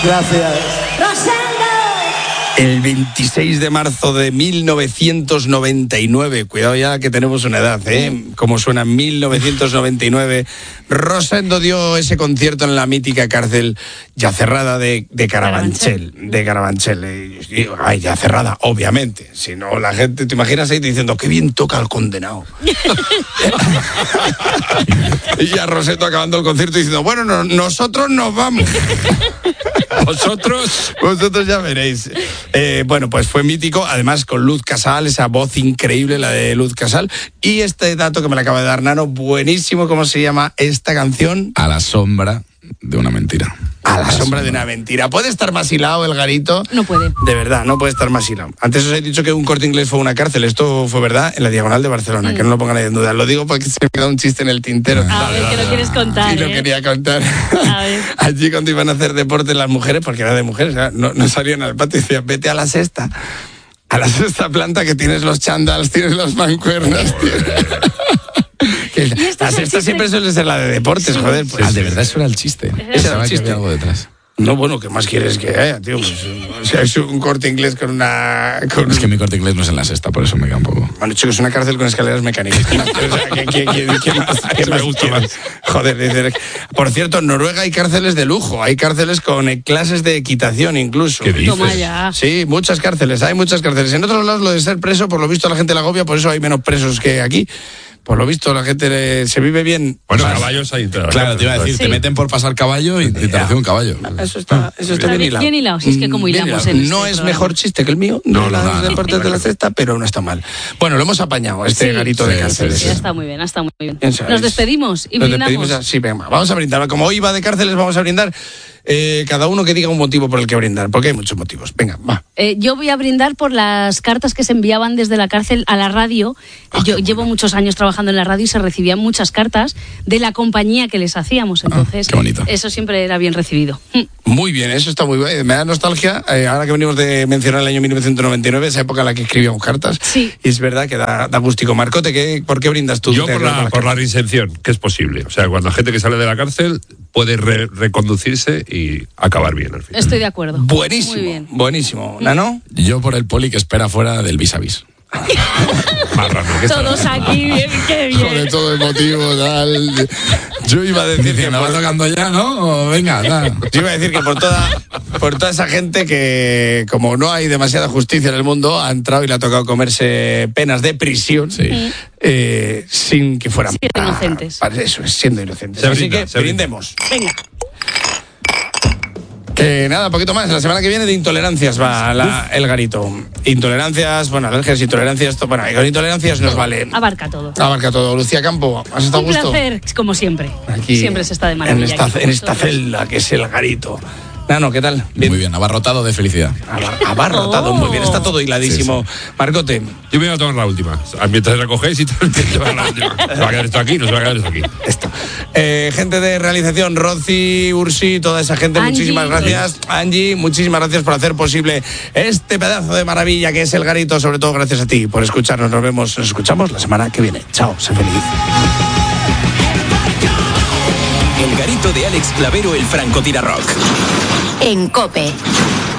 Gracias. ¡Rosendo! El 26 de marzo de 1999, cuidado ya que tenemos una edad, como suena 1999, Rosendo dio ese concierto en la mítica cárcel ya cerrada de Carabanchel. Ay, ya cerrada, obviamente. Si no, la gente, te imaginas ahí diciendo, qué bien toca el condenado. Y a Rosendo acabando el concierto diciendo, bueno, nosotros nos vamos. Vosotros ya veréis. Bueno, pues fue mítico, además con Luz Casal, esa voz increíble, la de Luz Casal. Y este dato que me lo acaba de dar Nano, buenísimo, ¿cómo se llama esta canción? A la sombra de una mentira. A la sombra de una mentira. ¿Puede estar más hilado el Garito? No puede. De verdad, no puede estar más hilado. Antes os he dicho que un Corte Inglés fue una cárcel. Esto fue verdad en la Diagonal de Barcelona, que no lo pongan nadie en duda. Lo digo porque se me queda un chiste en el tintero. A ver, que lo quieres contar. Y lo quería contar. A ver. Allí cuando iban a hacer deporte las mujeres, porque era de mujeres, no salían al patio y decían, vete a la sexta. A la sexta planta que tienes los chándals, tienes las mancuernas. La sexta siempre suele ser la de deportes, joder. Pues. De verdad eso era el chiste. Ese era el chiste. Había algo detrás. No, bueno, ¿qué más quieres que haya, tío? Pues, o sea, es un Corte Inglés con una... Es que mi Corte Inglés no es en la sexta, por eso me queda un poco. Me han dicho que es una cárcel con escaleras mecánicas. O sea, ¿qué más quieres? Joder, dice... Por cierto, en Noruega hay cárceles de lujo. Hay cárceles con clases de equitación incluso. ¿Qué dices? Toma ya. Sí, muchas cárceles. Hay muchas cárceles. En otros lados lo de ser preso, por lo visto, la gente la agobia, por eso hay menos presos que aquí. Por lo visto, la gente se vive bien. Bueno, caballos hay. Claro, te iba a decir, te meten por pasar caballo y te recibe un caballo. Eso está bien hilado. Bien hilado, si es que como hilamos en no este es programa. mejor chiste que el mío, No, los deportes de la cesta, pero no está mal. Bueno, lo hemos apañado, Garito de cárceles. Sí, está muy bien, está muy bien. Bien sabes. Nos despedimos y Nos brindamos. despedimos, sí, venga, vamos a brindar. Como hoy va de cárceles, vamos a brindar. Cada uno que diga un motivo por el que brindar, porque hay muchos motivos. Venga, va. Yo voy a brindar por las cartas que se enviaban desde la cárcel a la radio. Yo llevo muchos años trabajando en la radio y se recibían muchas cartas de la compañía que les hacíamos. Entonces, qué bonito. Eso siempre era bien recibido. Muy bien, eso está muy bien. Me da nostalgia, ahora que venimos de mencionar el año 1999, esa época en la que escribíamos cartas. Sí. Y es verdad que da gustico. Marcote, ¿por qué brindas tú? Yo por la reinserción, que es posible. O sea, cuando la gente que sale de la cárcel puede reconducirse y acabar bien al final. Estoy de acuerdo. Buenísimo, Muy bien. buenísimo. ¿Nano? Yo por el poli que espera fuera del vis a vis. Todos aquí, bien, qué bien. Sobre todo el motivo, tal. Yo iba a decir que me va tocando ya, ¿no? Venga, tal. Yo iba a decir que por toda esa gente que, como no hay demasiada justicia en el mundo, ha entrado y le ha tocado comerse penas de prisión sin que fueran Siendo inocentes. Eso es, siendo inocentes. Se Así brinda, que brindemos. Venga. Que nada, poquito más. La semana que viene de intolerancias va el Garito. Intolerancias, bueno, alergias, intolerancias, bueno, con intolerancias nos vale. Abarca todo. Abarca todo. Lucía Campo, ¿has estado a Un gusto? placer, como siempre. Aquí, Siempre se está de maravilla. en esta celda que es el Garito. Nano, ¿qué tal? Muy bien, abarrotado de felicidad. Abarrotado, muy bien. Está todo hiladísimo. Marcote. Yo me voy a tomar la última. Mientras recogéis y tal, me voy a la última. ¿Se va a quedar esto aquí? No se va a quedar esto aquí. Esto. Gente de realización, Rosy, Ursi, toda esa gente, Angie, muchísimas gracias. Angie, muchísimas gracias por hacer posible este pedazo de maravilla que es el Garito. Sobre todo gracias a ti por escucharnos. Nos escuchamos la semana que viene. Chao, sé feliz. El Garito de Alex Clavero, el francotirador. En COPE.